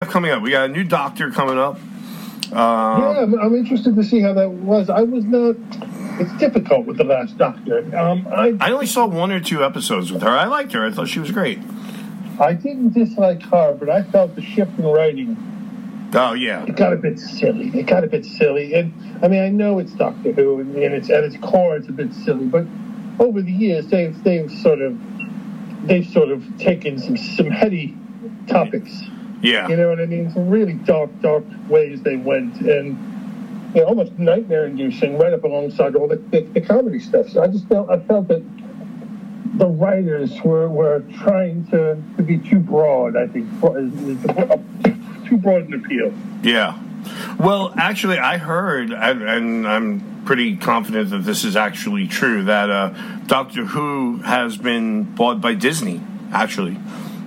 coming up? We got a new Doctor coming up. Yeah, I'm interested to see how that was. I was not. It's difficult with the last Doctor. I only saw 1 or 2 episodes with her. I liked her. I thought she was great. I didn't dislike her, but I felt the shift in writing. Oh yeah, it got a bit silly. And I mean, I know it's Doctor Who, and it's at its core, it's a bit silly. But over the years, they've sort of taken some heady topics. Yeah, you know what I mean. Some really dark ways they went, and almost nightmare-inducing, right up alongside all the comedy stuff. So I felt that the writers were trying to be too broad. I think too broad an appeal. Yeah. Well, actually, I heard, and I'm pretty confident that this is actually true, that Doctor Who has been bought by Disney, actually.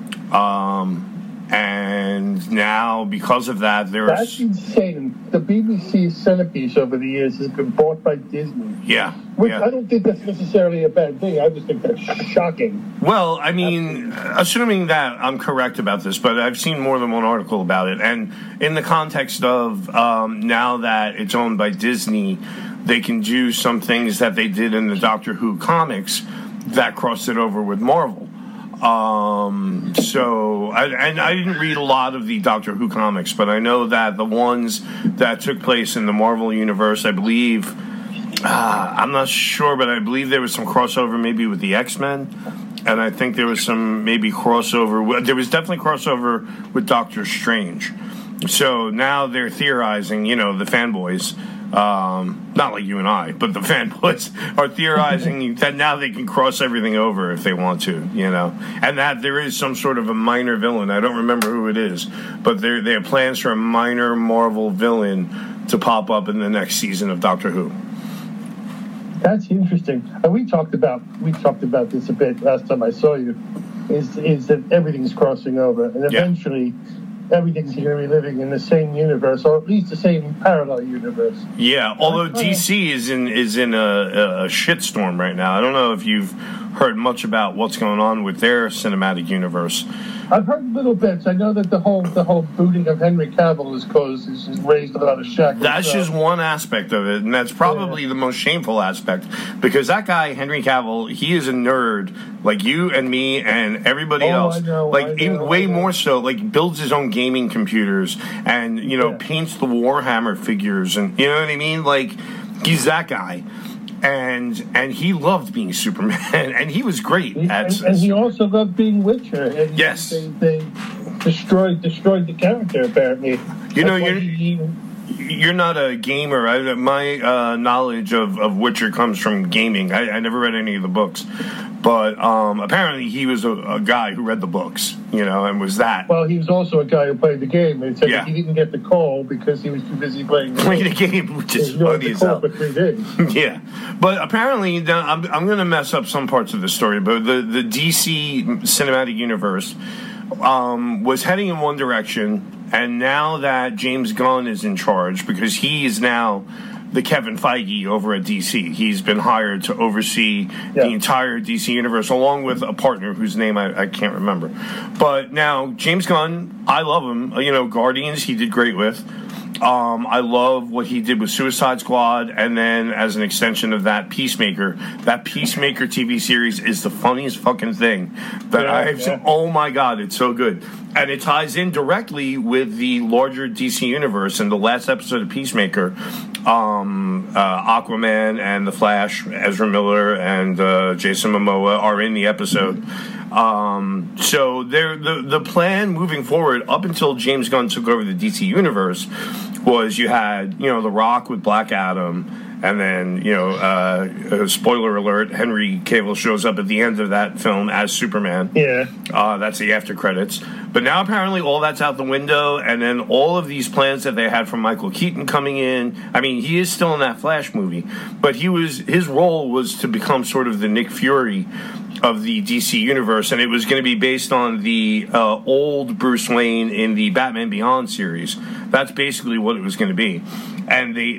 And now, because of that, That's insane. The BBC centerpiece over the years has been bought by Disney. Yeah. Which I don't think that's necessarily a bad thing. I just think that's shocking. Well, I mean, assuming that I'm correct about this, but I've seen more than one article about it. And in the context of now that it's owned by Disney, they can do some things that they did in the Doctor Who comics that crossed it over with Marvel. So I didn't read a lot of the Doctor Who comics, but I know that the ones that took place in the Marvel universe, I believe, I'm not sure, but I believe there was some crossover maybe with the X-Men, and I think there was some maybe crossover. There was definitely crossover with Doctor Strange. So now they're theorizing, the fanboys, not like you and I, but the fanboys are theorizing that now they can cross everything over if they want to, and that there is some sort of a minor villain. I don't remember who it is, but they have plans for a minor Marvel villain to pop up in the next season of Doctor Who. That's interesting. And we talked about this a bit last time I saw you. Is that everything's crossing over, and eventually everything's going to be living in the same universe, or at least the same parallel universe. Yeah, although DC is in a shitstorm right now. I don't know if you've heard much about what's going on with their cinematic universe. I've heard little bits. I know that the whole booting of Henry Cavill has raised a lot of shackles. That's just one aspect of it, and that's probably the most shameful aspect, because that guy, Henry Cavill, he is a nerd like you and me and everybody else. I know, way more so, like builds his own gaming computers and, paints the Warhammer figures, and you know what I mean? Like, he's that guy. And he loved being Superman, and he was great and he also loved being Witcher. And yes, they destroyed the character apparently. You're not a gamer. My knowledge of Witcher comes from gaming. I never read any of the books, but apparently he was a guy who read the books, and was that. Well, he was also a guy who played the game, and said that he didn't get the call because he was too busy playing the game, which is funny as hell. For 3 days. Yeah, but apparently I'm going to mess up some parts of the story, but the DC cinematic universe was heading in one direction. And now that James Gunn is in charge, because he is now the Kevin Feige over at DC, he's been hired to oversee the entire DC universe, along with a partner whose name I can't remember. But now, James Gunn, I love him. Guardians, he did great with. I love what he did with Suicide Squad, and then as an extension of that, Peacemaker. That Peacemaker TV series is the funniest fucking thing that oh my God, it's so good. And it ties in directly with the larger DC universe. In the last episode of Peacemaker, Aquaman and The Flash, Ezra Miller and Jason Momoa are in the episode. So the plan moving forward up until James Gunn took over the DC universe was you had, The Rock with Black Adam, and then, spoiler alert, Henry Cavill shows up at the end of that film as Superman. Yeah. That's the after credits. But now apparently all that's out the window, and then all of these plans that they had from Michael Keaton coming in. I mean, he is still in that Flash movie, but his role was to become sort of the Nick Fury of the DC universe, and it was going to be based on the old Bruce Wayne in the Batman Beyond series. That's basically what it was going to be, and they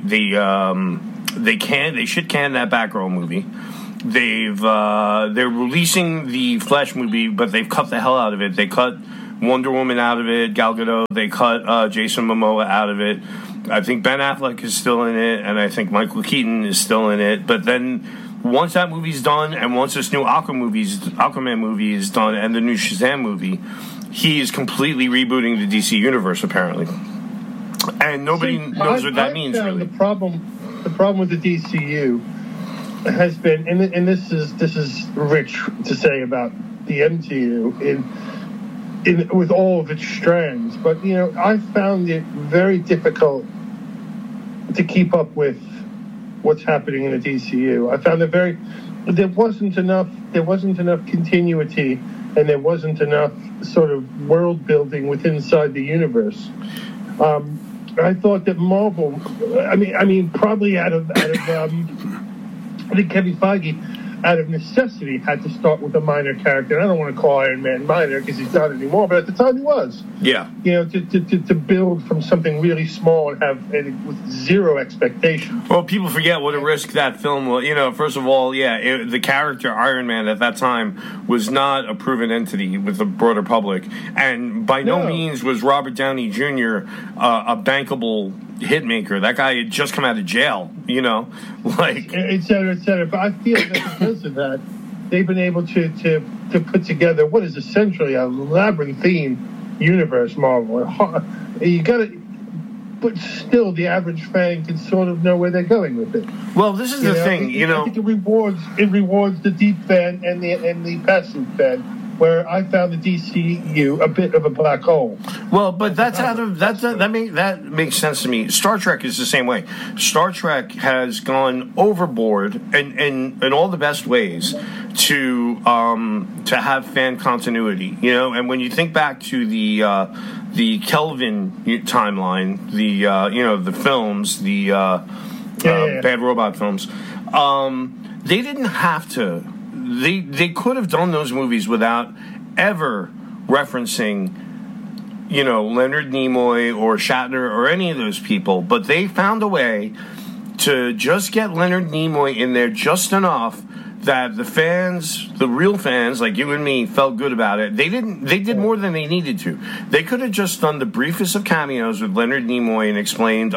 shit canned that Batgirl movie. They're releasing the Flash movie, but they've cut the hell out of it. They cut Wonder Woman out of it, Gal Gadot. They cut Jason Momoa out of it. I think Ben Affleck is still in it, and I think Michael Keaton is still in it. But then once that movie's done, and once this new Aquaman movie is done, and the new Shazam movie, he is completely rebooting the DC universe, apparently. And nobody knows what that means, really. The problem with the DCU has been, and this is rich to say about the MCU in with all of its strands, but I found it very difficult to keep up with what's happening in the DCU. I found there wasn't enough continuity, and there wasn't enough sort of world building inside the universe. I thought that Marvel, I mean, probably out of I think Kevin Feige, out of necessity, had to start with a minor character. And I don't want to call Iron Man minor because he's not anymore, but at the time he was. Yeah. To build from something really small and with zero expectation. Well, people forget what a risk that film was. First of all, the character Iron Man at that time was not a proven entity with the broader public, and by no means was Robert Downey Jr. A bankable hitmaker. That guy had just come out of jail, et cetera, et cetera. But I feel that because of that, they've been able to put together what is essentially a labyrinthine universe. Marvel, you got to, but still, the average fan can sort of know where they're going with it. Well, this is the thing, I think it rewards the deep fan and the passive fan. Where I found the DCU a bit of a black hole. Well, but that makes sense to me. Star Trek is the same way. Star Trek has gone overboard in all the best ways to have fan continuity. And when you think back to the Kelvin timeline, the films, the Bad Robot films, they didn't have to. They could have done those movies without ever referencing, Leonard Nimoy or Shatner or any of those people. But they found a way to just get Leonard Nimoy in there just enough that the real fans, like you and me, felt good about it. They did more than they needed to. They could have just done the briefest of cameos with Leonard Nimoy and explained,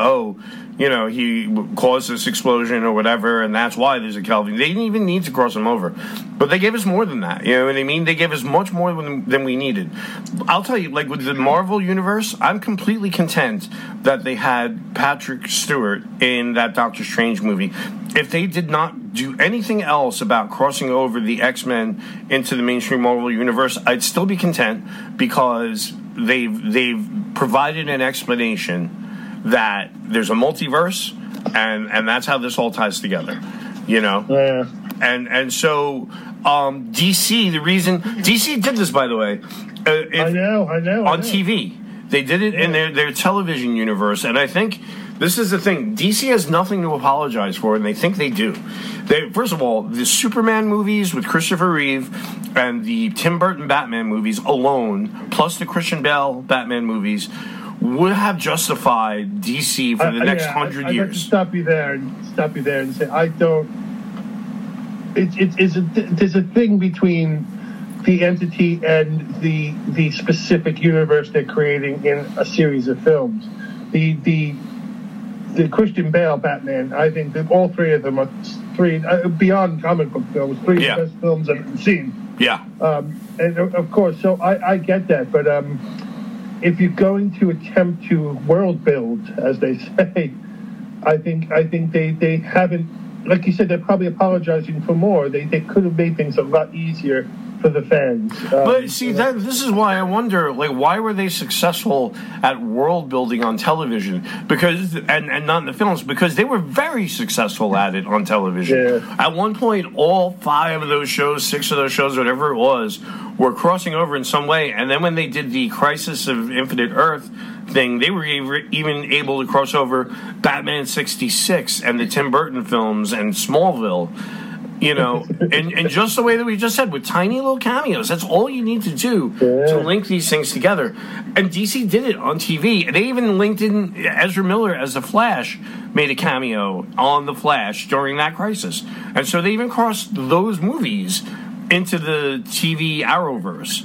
he caused this explosion or whatever, and that's why there's a Kelvin. They didn't even need to cross him over. But they gave us more than that. You know what I mean? They gave us much more than we needed. I'll tell you, like with the Marvel Universe, I'm completely content that they had Patrick Stewart in that Doctor Strange movie. If they did not do anything else about crossing over the X-Men into the mainstream Marvel Universe, I'd still be content because they've provided an explanation that there's a multiverse, and that's how this all ties together, Yeah. And so DC, the reason DC did this, by the way, I know. On TV, they did it in their television universe, and I think this is the thing. DC has nothing to apologize for, and they think they do. First of all, the Superman movies with Christopher Reeve and the Tim Burton Batman movies alone, plus the Christian Bale Batman movies, would have justified DC for the next 100 years. I'd like to stop you there and say I don't. There's a thing between the entity and the specific universe they're creating in a series of films. The Christian Bale Batman, I think that all three of them are beyond comic book films, three of the best films I've ever seen. Yeah. And of course, so I get that, but if you're going to attempt to world build, as they say, I think they haven't, like you said, they're probably apologizing for more. They could have made things a lot easier for the fans. But see, this is why I wonder, why were they successful at world building on television? Because and not in the films, because they were very successful at it on television. Yeah. At one point, all 5 of those shows, 6 of those shows, whatever it was, were crossing over in some way. And then when they did the Crisis of Infinite Earth thing, they were even able to cross over Batman 66 and the Tim Burton films and Smallville. And just the way that we just said, with tiny little cameos. That's all you need to do to link these things together. And DC did it on TV. They even linked in Ezra Miller as the Flash, made a cameo on the Flash during that crisis. And so they even crossed those movies into the TV Arrowverse.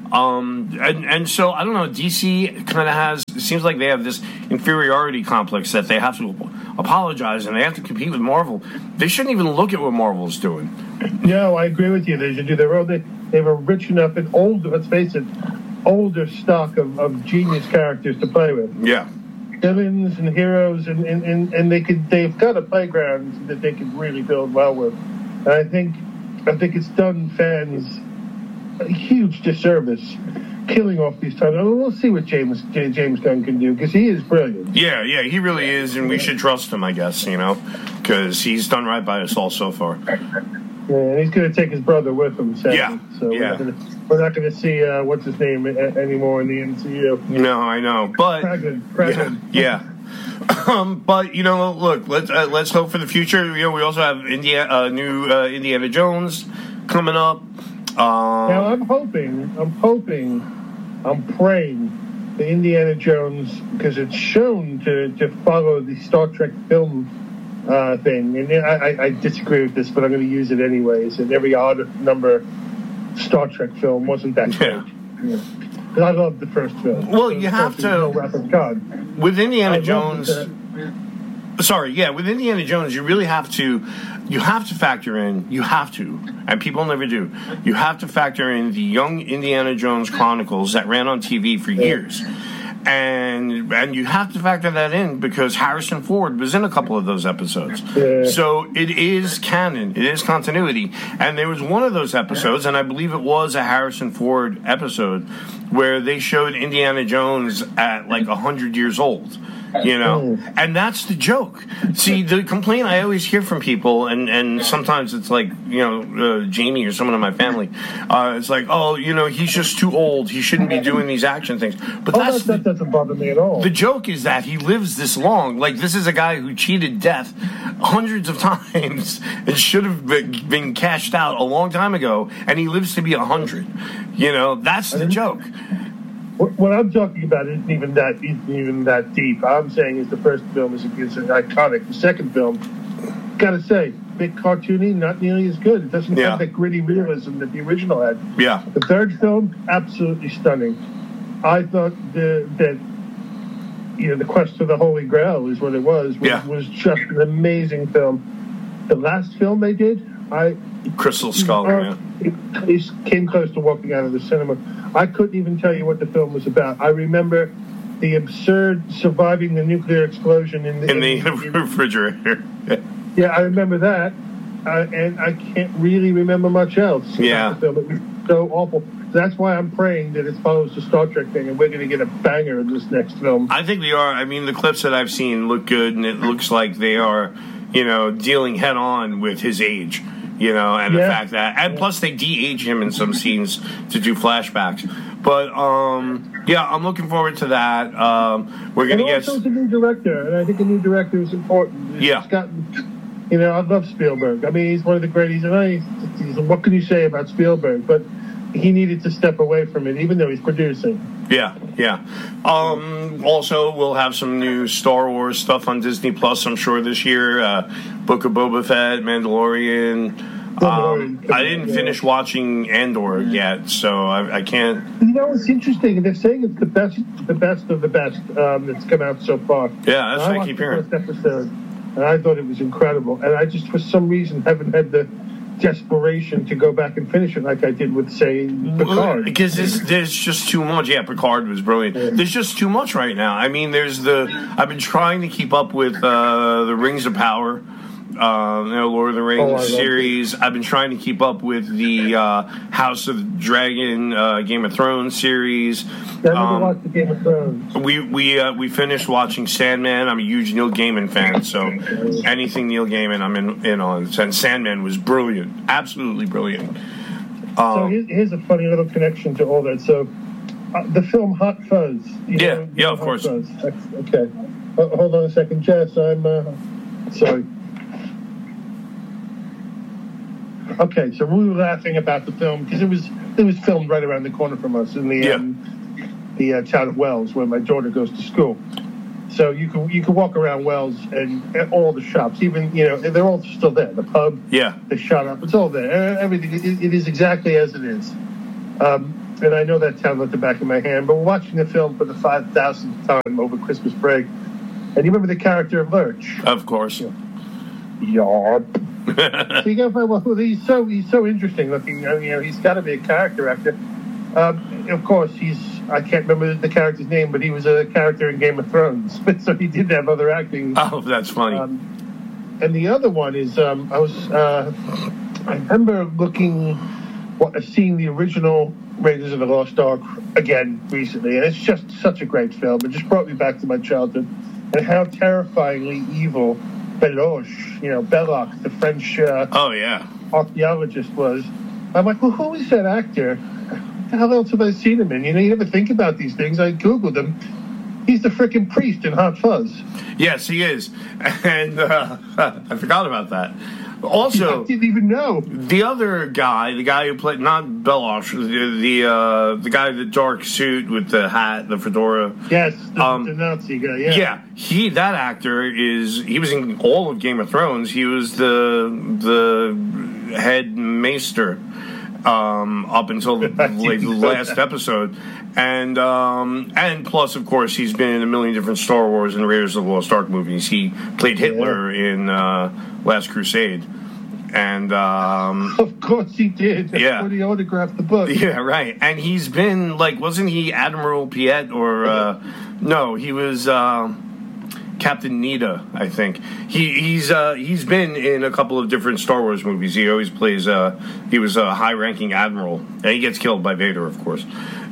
And so I don't know. DC kind of seems like they have this inferiority complex that they have to apologize and they have to compete with Marvel. They shouldn't even look at what Marvel's doing. No, I agree with you. They should do their own. They have a rich enough and older, let's face it, older stock of genius characters to play with. Yeah. Villains and heroes, and they've got a playground that they could really build well with. And I think it's done fans a huge disservice killing off these titles. We'll see what James Gunn can do, because he is brilliant. Yeah, he really is, and we should trust him, I guess, because he's done right by us all so far. Yeah, and he's going to take his brother with him, sadly. Yeah, so we're not going to see what's his name anymore in the MCU. No, I know, but Kragan. Yeah. But look, let's hope for the future. We also have new Indiana Jones coming up. Now I'm praying the Indiana Jones, because it's shown to follow the Star Trek film thing, and I disagree with this, but I'm going to use it anyways. And every odd number Star Trek film wasn't that great. Yeah. I loved the first film. Well, you have to with Indiana Jones. With Indiana Jones, you really have to. You have to factor in. And people never do. You have to factor in the Young Indiana Jones Chronicles that ran on TV for years. And you have to factor that in because Harrison Ford was in a couple of those episodes. Yeah. So it is canon. It is continuity. And there was one of those episodes, and I believe it was a Harrison Ford episode, where they showed Indiana Jones at like 100 years old. And that's the joke. See, the complaint I always hear from people, and sometimes it's like, Jamie or someone in my family, it's like, he's just too old. He shouldn't be doing these action things. But that doesn't bother me at all. The joke is that he lives this long. Like, this is a guy who cheated death hundreds of times and should have been cashed out a long time ago, and he lives to be 100. That's the joke. What I'm talking about isn't even that deep. I'm saying is the first film is iconic. The second film, gotta say, bit cartoony, not nearly as good. It doesn't have that gritty realism that the original had. Yeah. The third film, absolutely stunning. I thought that the Quest for the Holy Grail is what it was just an amazing film. The last film they did, Crystal Skull, it came close to walking out of the cinema. I couldn't even tell you what the film was about. I remember the absurd surviving the nuclear explosion in the refrigerator. Yeah, I remember that, and I can't really remember much else about the film. It was so awful. That's why I'm praying that it follows the Star Trek thing, and we're going to get a banger in this next film. I think we are. I mean, the clips that I've seen look good, and it looks like they are, dealing head on with his age. And the fact that, and plus they de-age him in some scenes to do flashbacks. But I'm looking forward to that. We're going to get also a new director, and I think a new director is important. It's gotten, I love Spielberg. I mean, he's one of the great. What can you say about Spielberg? But he needed to step away from it, even though he's producing. Yeah. Also, we'll have some new Star Wars stuff on Disney Plus, I'm sure, this year. Book of Boba Fett, Mandalorian. I didn't finish watching Andor yet, so I can't. It's interesting. They're saying it's the best of the best that's come out so far. Yeah, that's what I keep hearing. First episode, and I thought it was incredible. And I just, for some reason, haven't had the desperation to go back and finish it like I did with, say, Picard. Because there's just too much. Yeah, Picard was brilliant. Yeah. There's just too much right now. I mean, I've been trying to keep up with the Rings of Power, Lord of the Rings series. I've been trying to keep up with the House of Dragon, Game of Thrones series. I never watched the Game of Thrones. We finished watching Sandman. I'm a huge Neil Gaiman fan, so anything Neil Gaiman I'm in on. And Sandman was brilliant, absolutely brilliant. So here's a funny little connection to all that. So the film Hot Fuzz. Of course. Fuzz. Okay. Hold on a second, Jess. I'm sorry. Okay, so we were laughing about the film because it was filmed right around the corner from us in the town of Wells, where my daughter goes to school. So you can walk around Wells and all the shops, even they're all still there. The pub, the shut up, it's all there. Everything it is exactly as it is. and I know that town like the back of my hand, but we're watching the film for the 5,000th time over Christmas break. And you remember the character of Lurch? Of course. Yeah. So you go, well, he's so interesting looking. He's got to be a character actor. Of course, I can't remember the character's name, but he was a character in Game of Thrones. So he did have other acting. Oh, that's funny. And the other one is, I remember seeing the original Raiders of the Lost Ark again recently, and it's just such a great film. It just brought me back to my childhood and how terrifyingly evil Belloc, the French archaeologist was. I'm like, well, who is that actor? What the hell else have I seen him in? You never think about these things. I Googled him. He's the frickin' priest in Hot Fuzz. Yes, he is. And I forgot about that. Also, I didn't even know. The other guy, the guy who played, not Belloc, the guy in the dark suit with the hat, the fedora. Yes, the Nazi guy, yeah. Yeah, that actor he was in all of Game of Thrones. He was the head maester up until the last episode. And plus, of course, he's been in a million different Star Wars and Raiders of the Lost Ark movies. He played Hitler in Last Crusade. And of course he did. That's when he autographed the book. Yeah, right. And he's been, wasn't he Admiral Piet or... no, he was Captain Nita, I think. He's been in a couple of different Star Wars movies. He always plays... he was a high-ranking admiral. And he gets killed by Vader, of course.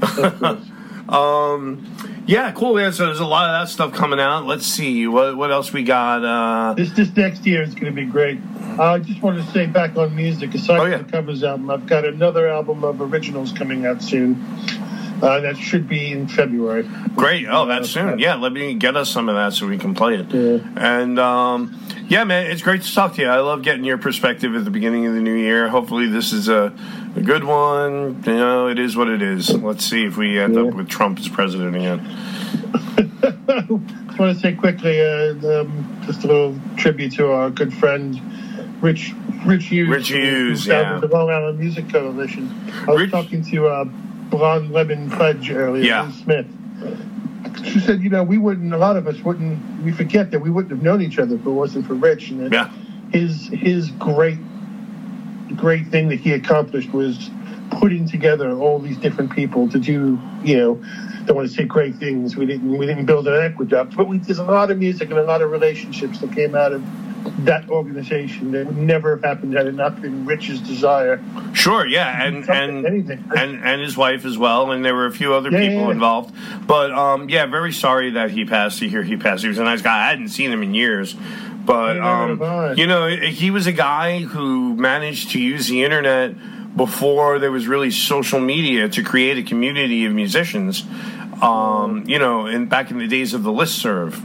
Yeah, cool. Yeah, so there's a lot of that stuff coming out. Let's see what else we got. This next year is going to be great. I just wanted to say back on music. Aside from the covers album, I've got another album of originals coming out soon. That should be in February. Great. Oh, that's soon. Yeah, let me get us some of that so we can play it. Yeah. And yeah, man, it's great to talk to you. I love getting your perspective at the beginning of the new year. Hopefully, this is a good one. It is what it is. Let's see if we end up with Trump as president again. I just want to say quickly, just a little tribute to our good friend Rich Hughes. Rich Hughes, the Long Island Music Coalition. I was talking to Blonde Lemon Pudge earlier, Smith. She said, a lot of us wouldn't, we forget that we wouldn't have known each other if it wasn't for Rich. And his great thing that he accomplished was putting together all these different people to do, don't want to say great things. We didn't build an aqueduct, but there's a lot of music and a lot of relationships that came out of that organization that would never have happened had it not been Rich's desire. Sure, yeah, and his wife as well, and there were a few other people involved. But very sorry that he passed. To hear he passed, he was a nice guy. I hadn't seen him in years, but he was a guy who managed to use the internet before there was really social media to create a community of musicians. And back in the days of the listserv.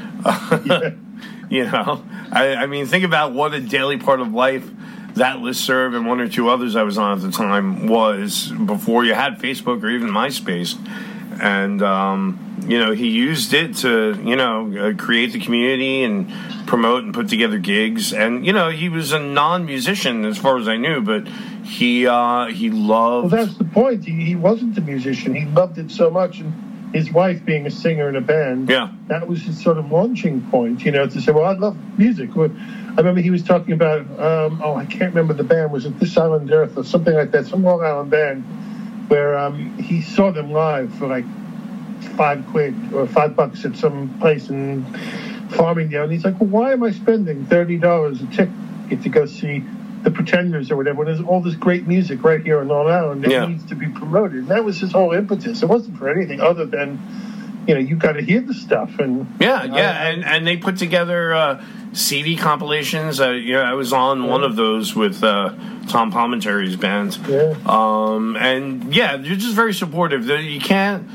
I mean, think about what a daily part of life that listserv and one or two others I was on at the time was before you had Facebook or even MySpace. And, he used it to, create the community and promote and put together gigs. And, he was a non-musician as far as I knew, but he loved... Well, that's the point. He wasn't a musician. He loved it so much. And his wife being a singer in a band, that was his sort of launching point, to say, well, I love music. I remember he was talking about, I can't remember the band. Was it This Island Earth or something like that? Some Long Island band where he saw them live for like $5 or $5 at some place in Farmingdale. And he's like, well, why am I spending $30 a ticket to go see the Pretenders or whatever, when there's all this great music right here in Long Island that needs to be promoted? And that was his whole impetus. It wasn't for anything other than, you got to hear the stuff. And and they put together CD compilations. I was on one of those with Tom Palminteri's band. They're just very supportive. You can't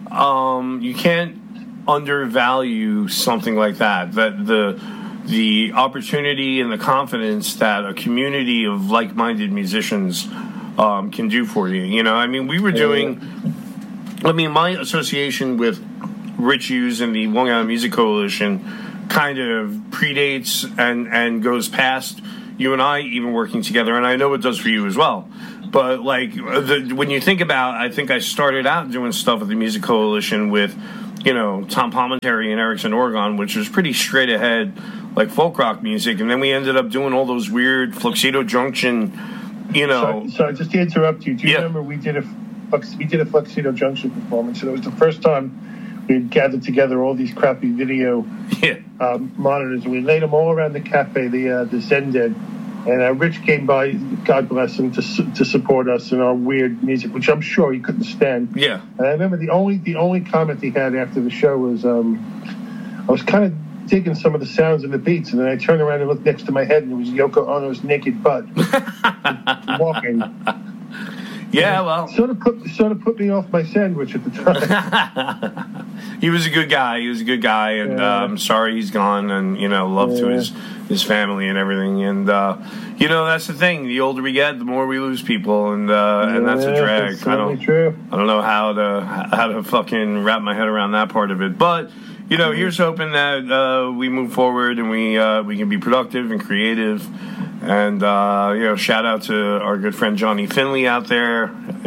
undervalue something like that. That the opportunity and the confidence that a community of like-minded musicians can do for you. We were doing... my association with Rich Hughes and the Long Island Music Coalition kind of predates and goes past you and I even working together, and I know it does for you as well. But like when you think about, I think I started out doing stuff with the Music Coalition with, Tom Palminteri and Erickson Oregon, which was pretty straight ahead, like folk rock music, and then we ended up doing all those weird Fluxido Junction, Sorry, just to interrupt you. Do you remember we did a Fluxido Junction performance? And it was the first time we had gathered together all these crappy video monitors, and we laid them all around the cafe, the Zended. And Rich came by, God bless him, to support us in our weird music, which I'm sure he couldn't stand. Yeah. And I remember the only comment he had after the show was, I was kind of digging some of the sounds and the beats, and then I turned around and looked next to my head, and it was Yoko Ono's naked butt walking. Yeah, well, sort of put me off my sandwich at the time. He was a good guy. And I'm sorry he's gone. And love to his family and everything. And that's the thing. The older we get, the more we lose people, and that's a drag. That's true. I don't know how to fucking wrap my head around that part of it. But here's hoping that we move forward and we can be productive and creative. And shout out to our good friend Johnny Finley out there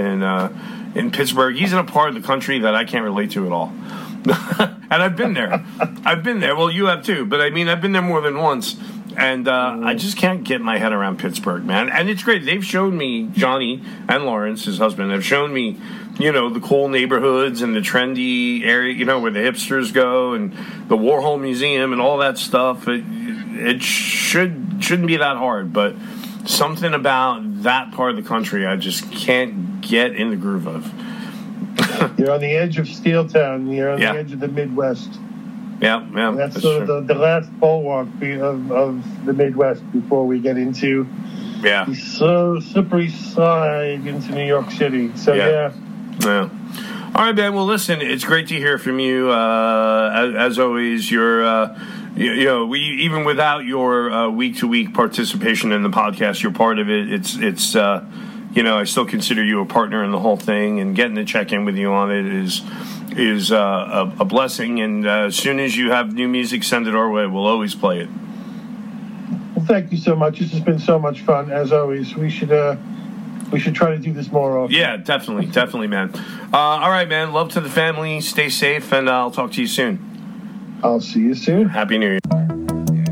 in Pittsburgh. He's in a part of the country that I can't relate to at all. And I've been there. Well, you have too. But I mean, I've been there more than once. And I just can't get my head around Pittsburgh, man. And it's great. They've shown me, Johnny and Lawrence, his husband, have shown me, the cool neighborhoods and the trendy area, where the hipsters go, and the Warhol Museum and all that stuff. It shouldn't be that hard, but something about that part of the country I just can't get in the groove of. You're on the edge of Steeltown. You're on the edge of the Midwest. Yeah. That's sort of the last bulwark of the Midwest before we get into the so slippery slide into New York City. So yeah. All right, Ben. Well, listen, it's great to hear from you. As always, you're. We even without your week-to-week participation in the podcast, you're part of it. It's I still consider you a partner in the whole thing, and getting to check in with you on it is a blessing. And as soon as you have new music, send it our way. We'll always play it. Well, thank you so much. This has been so much fun, as always. We should try to do this more often. Yeah, definitely, man. All right, man. Love to the family. Stay safe, and I'll talk to you soon. I'll see you soon. Happy New Year.